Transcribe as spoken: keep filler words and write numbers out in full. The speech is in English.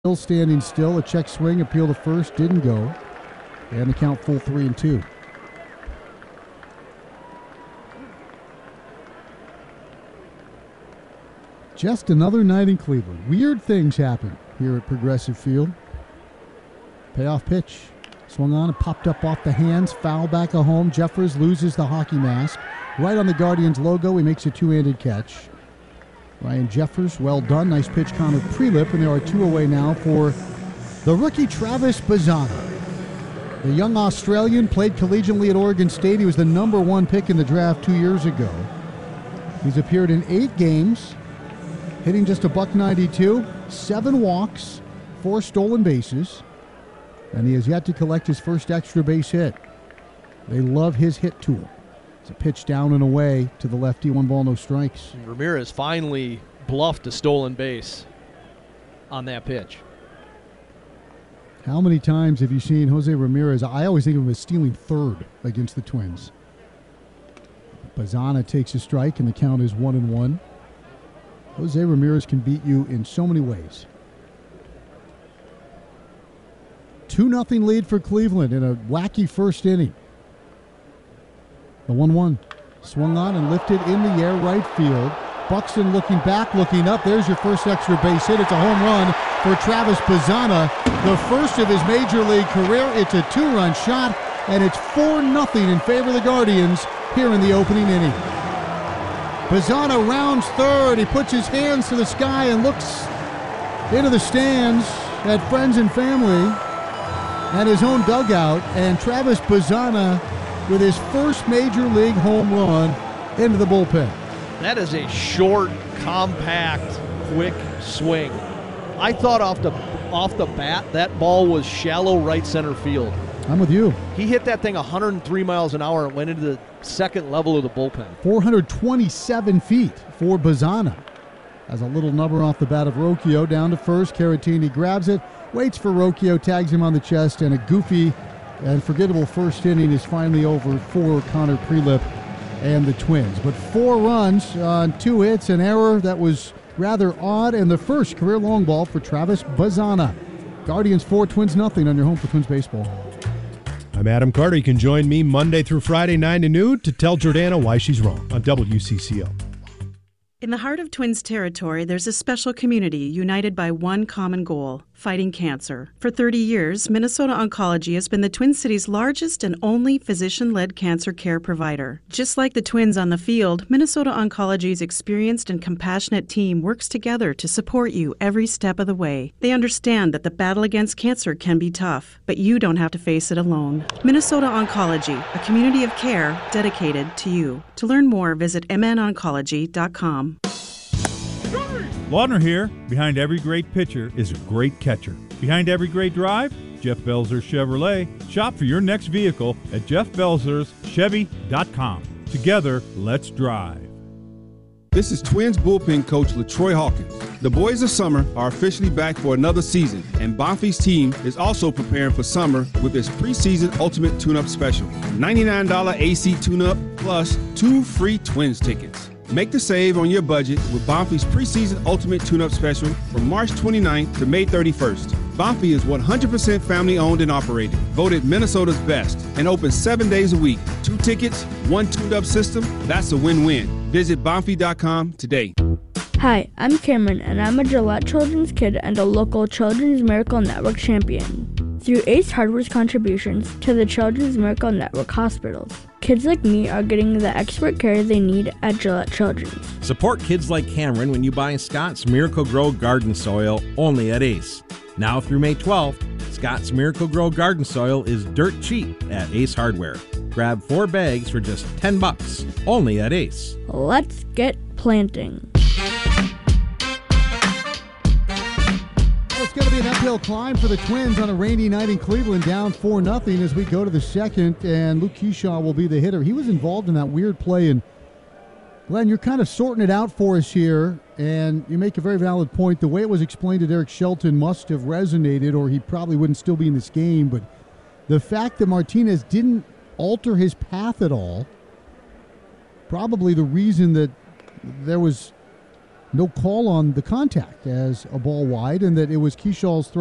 Still standing still, a check swing, appeal to first, didn't go. And the count full three and two. Just another night in Cleveland. Weird things happen here at Progressive Field. Payoff pitch. Swung on and popped up off the hands. Foul back at home. Jeffers loses the hockey mask. Right on the Guardians logo, he makes a two-handed catch. Ryan Jeffers, well done. Nice pitch, Connor Prelip, and there are two away now for the rookie Travis Bazzana. The young Australian played collegiately at Oregon State. He was the number one pick in the draft two years ago. He's appeared in eight games, hitting just a buck ninety-two, seven walks, four stolen bases, and he has yet to collect his first extra base hit. They love his hit tool. It's a pitch down and away to the lefty, one ball, no strikes. Ramirez finally bluffed a stolen base on that pitch. How many times have you seen Jose Ramirez? I always think of him as stealing third against the Twins. Bazzana takes a strike, and the count is one and one. Jose Ramirez can beat you in so many ways. two nothing lead for Cleveland in a wacky first inning. The one one. Swung on and lifted in the air, right field. Buxton looking back, looking up. There's your first extra base hit. It's a home run for Travis Bazzana, the first of his major league career. It's a two-run shot, and it's four nothing in favor of the Guardians here in the opening inning. Bazzana rounds third. He puts his hands to the sky and looks into the stands at friends and family at his own dugout, and Travis Bazzana with his first major league home run into the bullpen. That is a short, compact, quick swing. I thought off the off the bat that ball was shallow right center field. I'm with you. He hit that thing one hundred three miles an hour and went into the second level of the bullpen. four hundred twenty-seven feet for Bazzana. Has a little number off the bat of Rocchio down to first. Caratini grabs it, waits for Rocchio, tags him on the chest, and a goofy and forgettable first inning is finally over for Connor Prelip and the Twins. But four runs on two hits, an error that was rather odd, and the first career long ball for Travis Bazzana. Guardians four, Twins nothing on your home for Twins baseball. I'm Adam Carter. You can join me Monday through Friday, nine to noon, to tell Jordana why she's wrong on W C C O. In the heart of Twins territory, there's a special community united by one common goal, fighting cancer. For thirty years, Minnesota Oncology has been the Twin Cities' largest and only physician-led cancer care provider. Just like the Twins on the field, Minnesota Oncology's experienced and compassionate team works together to support you every step of the way. They understand that the battle against cancer can be tough, but you don't have to face it alone. Minnesota Oncology, a community of care dedicated to you. To learn more, visit m n oncology dot com. Laudner here. Behind every great pitcher is a great catcher. Behind every great drive, Jeff Belzer Chevrolet. Shop for your next vehicle at jeff belzers chevy dot com. Together, let's drive. This is Twins bullpen coach LaTroy Hawkins. The boys of summer are officially back for another season, and Bonfie's team is also preparing for summer with its preseason ultimate tune-up special. ninety-nine dollars A C tune-up plus two free Twins tickets. Make the save on your budget with Bonfie's preseason ultimate tune-up special from March twenty-ninth to May thirty-first. Bonfie is one hundred percent family-owned and operated, voted Minnesota's best, and open seven days a week. Two tickets, one tuned-up system, that's a win-win. Visit bonfie dot com today. Hi, I'm Cameron, and I'm a Gillette Children's Kid and a local Children's Miracle Network champion. Through Ace Hardware's contributions to the Children's Miracle Network hospitals, kids like me are getting the expert care they need at Gillette Children's. Support kids like Cameron when you buy Scott's Miracle-Gro Garden Soil only at Ace. Now through May twelfth, Scott's Miracle-Gro Garden Soil is dirt cheap at Ace Hardware. Grab four bags for just ten bucks, only at Ace. Let's get planting. It's going to be an uphill climb for the Twins on a rainy night in Cleveland, down four nothing as we go to the second, and Luke Keyshaw will be the hitter. He was involved in that weird play, and Glenn, you're kind of sorting it out for us here, and you make a very valid point. The way it was explained to Derek Shelton must have resonated, or he probably wouldn't still be in this game, but the fact that Martinez didn't alter his path at all, probably the reason that there was no call on the contact as a ball wide, and that it was Keyshawn's throw